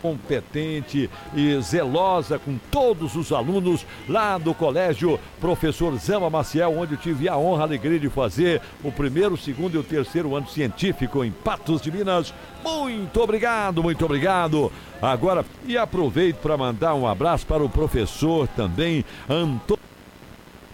competente e zelosa com todos os alunos lá do colégio Professor Zama Maciel, onde eu tive a honra, a alegria de fazer o primeiro, o segundo e o terceiro ano científico em Patos de Minas. Muito obrigado, muito obrigado. Agora, e aproveito para mandar um abraço para o professor também, Antônio